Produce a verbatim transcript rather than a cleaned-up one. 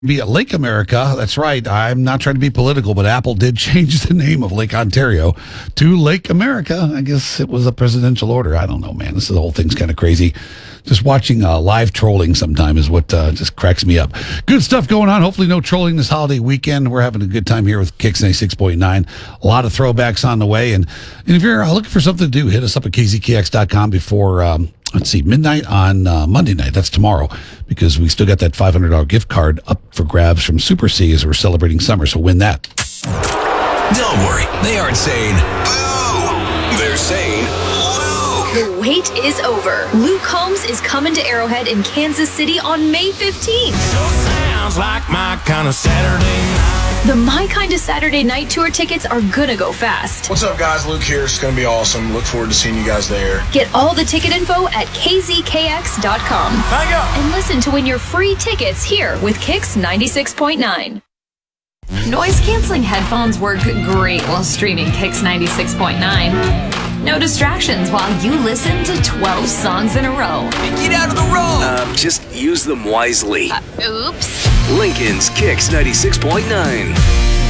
Be at Lake America. That's right. I'm not trying to be political, but Apple did change the name of Lake Ontario to Lake America. I guess it was a presidential order. I don't know, man. This the whole thing's kind of crazy. Just watching uh, live trolling sometime is what uh, just cracks me up. Good stuff going on. Hopefully no trolling this holiday weekend. We're having a good time here with Kicks ninety-six point nine. A lot of throwbacks on the way. And, and if you're looking for something to do, hit us up at k z k x dot com before... Um, Let's see, midnight on uh, Monday night. That's tomorrow, because we still got that five hundred dollars gift card up for grabs from Super C as we're celebrating summer. So win that. Don't worry, they aren't saying boo. They're saying woo. The wait is over. Luke Combs is coming to Arrowhead in Kansas City on May fifteenth. So sounds like my kind of Saturday night. The My Kind of Saturday Night Tour tickets are gonna go fast. What's up, guys? Luke here. It's going to be awesome. Look forward to seeing you guys there. Get all the ticket info at k z k x dot com. Thank you. And listen to win your free tickets here with Kicks ninety-six point nine. Noise-canceling headphones work great while streaming Kicks ninety-six point nine. No distractions while you listen to twelve songs in a row. Get out of the road. Uh, just use them wisely. Uh, oops. Lincoln's Kicks ninety-six point nine.